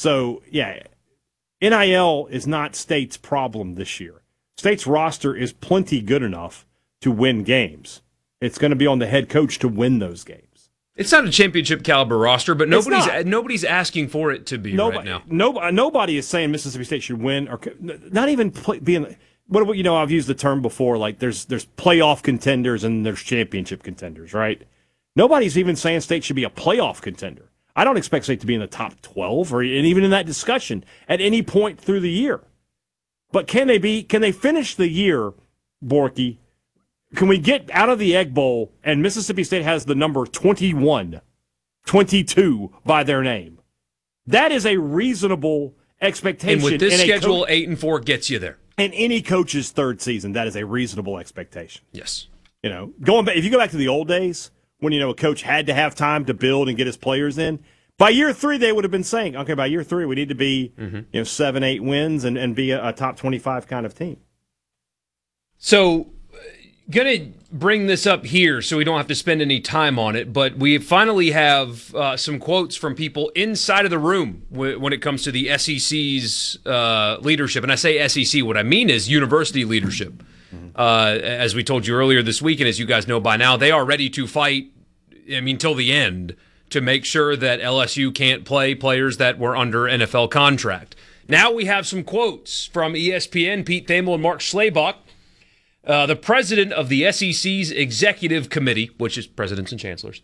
So, yeah, NIL is not State's problem this year. State's roster is plenty good enough to win games. It's going to be on the head coach to win those games. It's not a championship caliber roster, but nobody's asking for it to be right now. Nobody is saying Mississippi State should win, or not even being. I've used the term before. Like there's playoff contenders and there's championship contenders, right? Nobody's even saying State should be a playoff contender. I don't expect State to be in the top 12 and even in that discussion at any point through the year. But can they finish the year, Borky? Can we get out of the Egg Bowl and Mississippi State has the number 21, 22 by their name? That is a reasonable expectation. And with this schedule, 8-4 gets you there. In any coach's third season, that is a reasonable expectation. Yes. Going back, if you go back to the old days when a coach had to have time to build and get his players in, by year 3 they would have been saying, okay, by year 3 we need to be 7-8 wins and be a top 25 kind of team. So, going to bring this up here so we don't have to spend any time on it, but we finally have some quotes from people inside of the room when it comes to the SEC's leadership. And I say SEC, what I mean is university leadership. As we told you earlier this week, and as you guys know by now, they are ready to fight, till the end to make sure that LSU can't play players that were under NFL contract. Now we have some quotes from ESPN, Pete Thamel and Mark Schlabach. The president of the SEC's executive committee, which is presidents and chancellors,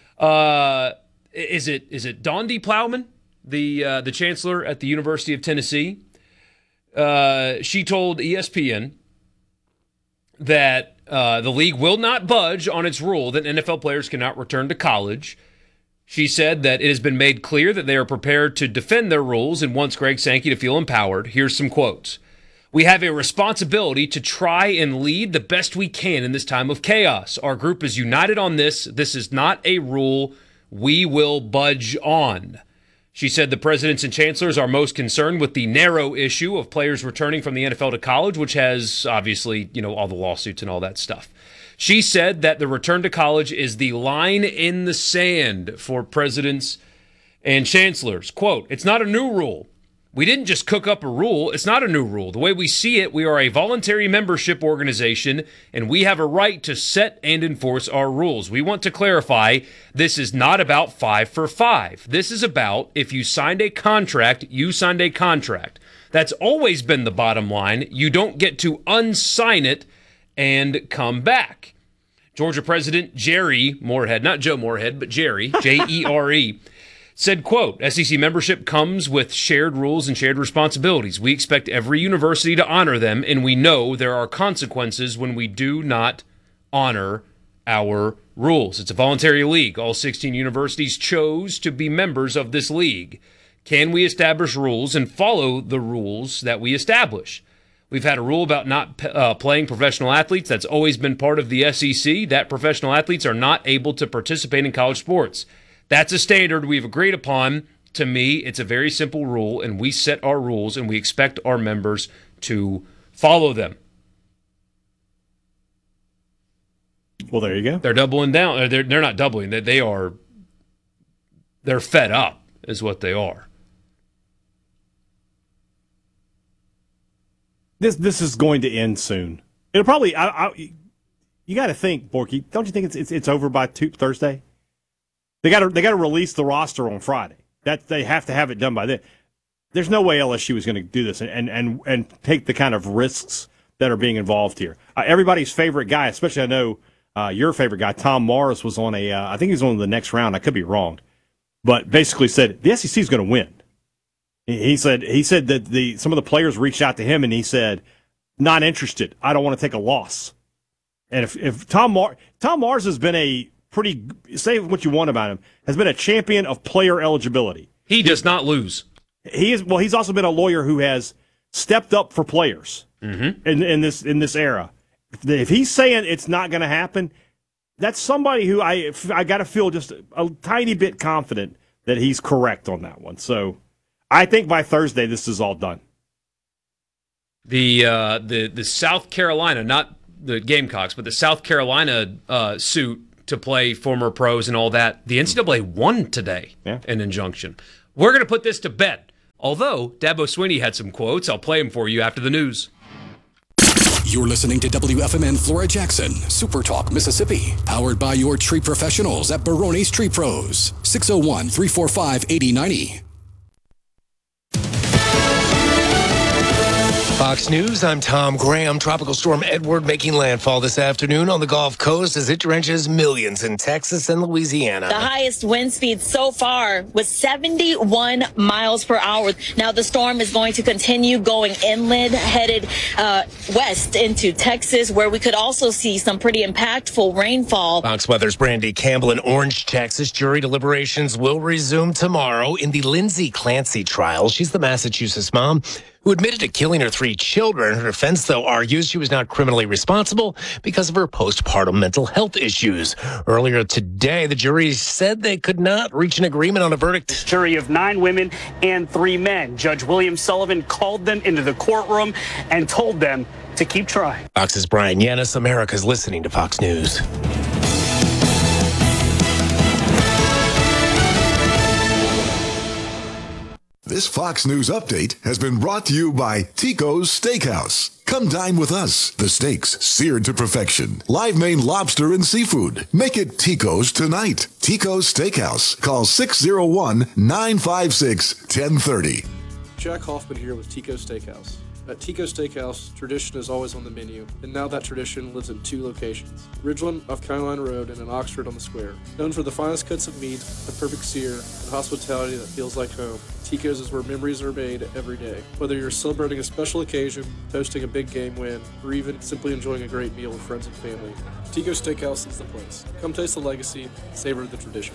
is it Dondi Plowman, the chancellor at the University of Tennessee? She told ESPN that the league will not budge on its rule that NFL players cannot return to college. She said that it has been made clear that they are prepared to defend their rules and wants Greg Sankey to feel empowered. Here's some quotes. We have a responsibility to try and lead the best we can in this time of chaos. Our group is united on this. This is not a rule we will budge on. She said the presidents and chancellors are most concerned with the narrow issue of players returning from the NFL to college, which has obviously, all the lawsuits and all that stuff. She said that the return to college is the line in the sand for presidents and chancellors. Quote, it's not a new rule. We didn't just cook up a rule. It's not a new rule. The way we see it, we are a voluntary membership organization, and we have a right to set and enforce our rules. We want to clarify, this is not about 5 for 5. This is about if you signed a contract, you signed a contract. That's always been the bottom line. You don't get to unsign it and come back. Georgia President Jerry Moorhead, not Joe Moorhead, but Jerry, Jere, said, quote, SEC membership comes with shared rules and shared responsibilities. We expect every university to honor them, and we know there are consequences when we do not honor our rules. It's a voluntary league. All 16 universities chose to be members of this league. Can we establish rules and follow the rules that we establish? We've had a rule about not playing professional athletes. That's always been part of the SEC, that professional athletes are not able to participate in college sports. That's a standard we've agreed upon. To me, it's a very simple rule, and we set our rules, and we expect our members to follow them. Well, there you go. They're doubling down. They're not doubling. They're fed up, is what they are. This is going to end soon. It'll probably. You got to think, Borky. Don't you think it's over by Thursday? They got to release the roster on Friday. That they have to have it done by then. There's no way LSU is going to do this and take the kind of risks that are being involved here. Everybody's favorite guy, especially I know your favorite guy, Tom Morris, was on I think he was on the next round. I could be wrong, but basically said the SEC is going to win. He said that some of the players reached out to him and he said, not interested. I don't want to take a loss. And if Tom Morris has been a pretty, say what you want about him, has been a champion of player eligibility. He does not lose. He's also been a lawyer who has stepped up for players in this era. If he's saying it's not going to happen, that's somebody who I got to feel just a tiny bit confident that he's correct on that one. So I think by Thursday this is all done. The South Carolina, not the Gamecocks, but the South Carolina suit to play former pros and all that, the NCAA won today an injunction. We're going to put this to bed Although, Dabo Swinney had some quotes. I'll play them for you after the news. You're listening to WFMN Flora Jackson, Super Talk, Mississippi. Powered by your tree professionals at Barone's Tree Pros. 601-345-8090. Fox News, I'm Tom Graham. Tropical storm Edward making landfall this afternoon on the Gulf Coast as it drenches millions in Texas and Louisiana. The highest wind speed so far was 71 miles per hour. Now the storm is going to continue going inland, headed west into Texas, where we could also see some pretty impactful rainfall. Fox Weather's Brandy Campbell in Orange, Texas. Jury deliberations will resume tomorrow in the Lindsay Clancy trial. She's the Massachusetts mom who admitted to killing her 3 children. Her defense, though, argues she was not criminally responsible because of her postpartum mental health issues. Earlier today, the jury said they could not reach an agreement on a verdict. Jury of 9 women and 3 men. Judge William Sullivan called them into the courtroom and told them to keep trying. Fox's Brian Yanis, America's listening to Fox News. This Fox News update has been brought to you by Tico's Steakhouse. Come dine with us. The steaks seared to perfection. Live Maine lobster and seafood. Make it Tico's tonight. Tico's Steakhouse. Call 601-956-1030. Jack Hoffman here with Tico's Steakhouse. At Tico's Steakhouse, tradition is always on the menu, and now that tradition lives in 2 locations. Ridgeland off County Line Road and in Oxford on the Square. Known for the finest cuts of meat, the perfect sear, and hospitality that feels like home, Tico's is where memories are made every day. Whether you're celebrating a special occasion, toasting a big game win, or even simply enjoying a great meal with friends and family, Tico's Steakhouse is the place. Come taste the legacy, savor the tradition.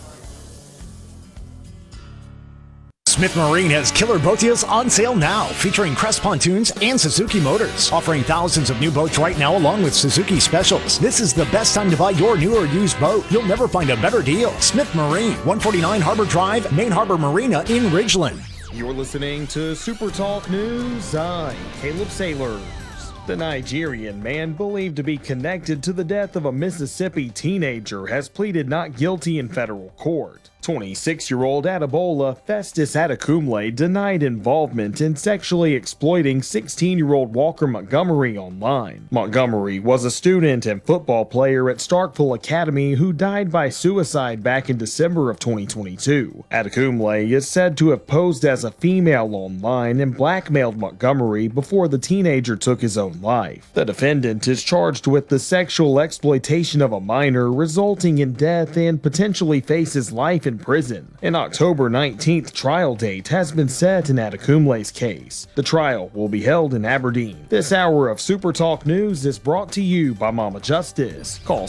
Smith Marine has killer boat deals on sale now, featuring Crest Pontoons and Suzuki Motors, offering thousands of new boats right now along with Suzuki specials. This is the best time to buy your new or used boat. You'll never find a better deal. Smith Marine, 149 Harbor Drive, Main Harbor Marina in Ridgeland. You're listening to Super Talk News. I'm Caleb Sailors. The Nigerian man believed to be connected to the death of a Mississippi teenager has pleaded not guilty in federal court. 26-year-old Adebola Festus Adekunle denied involvement in sexually exploiting 16-year-old Walker Montgomery online. Montgomery was a student and football player at Starkville Academy who died by suicide back in December of 2022. Adekunle is said to have posed as a female online and blackmailed Montgomery before the teenager took his own life. The defendant is charged with the sexual exploitation of a minor, resulting in death, and potentially faces life in prison. An October 19th trial date has been set in Adekunle's case. The trial will be held in Aberdeen. This hour of Super Talk News is brought to you by Mama Justice. Call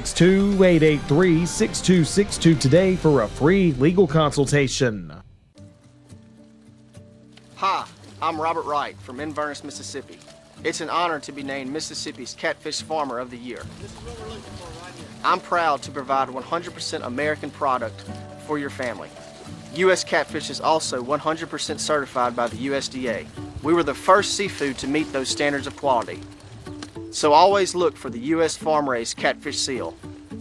662-883-6262 today for a free legal consultation. Hi, I'm Robert Wright from Inverness, Mississippi. It's an honor to be named Mississippi's Catfish Farmer of the Year. I'm proud to provide 100% American product for your family. U.S. Catfish is also 100% certified by the USDA. We were the first seafood to meet those standards of quality. So always look for the U.S. farm-raised catfish seal.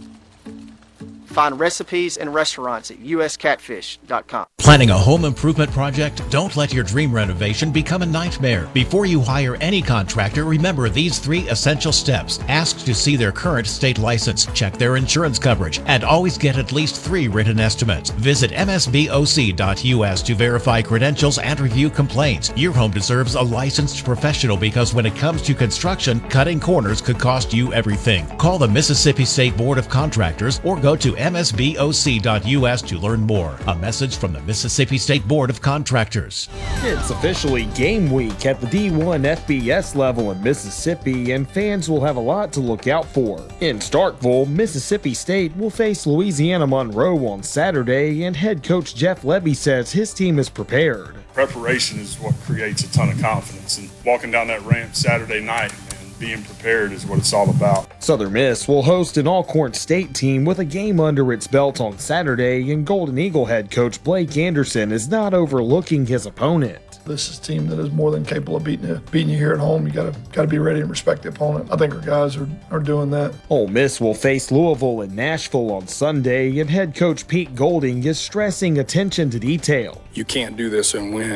Find recipes and restaurants at uscatfish.com. Planning a home improvement project? Don't let your dream renovation become a nightmare. Before you hire any contractor, remember these 3 essential steps. Ask to see their current state license, check their insurance coverage, and always get at least 3 written estimates. Visit msboc.us to verify credentials and review complaints. Your home deserves a licensed professional because when it comes to construction, cutting corners could cost you everything. Call the Mississippi State Board of Contractors or go to msboc.us to learn more. A message from the Mississippi State Board of Contractors. It's officially game week at the D1 FBS level in Mississippi, and fans will have a lot to look out for. In Starkville, Mississippi State will face Louisiana Monroe on Saturday, and head coach Jeff Levy says his team is prepared. Preparation is what creates a ton of confidence, and walking down that ramp Saturday night, being prepared is what it's all about. Southern Miss will host an Alcorn State team with a game under its belt on Saturday, and Golden Eagle head coach Blake Anderson is not overlooking his opponent. This is a team that is more than capable of beating you here at home. You gotta be ready and respect the opponent. I think our guys are doing that. Ole Miss will face Louisville and Nashville on Sunday, and head coach Pete Golding is stressing attention to detail. You can't do this and win.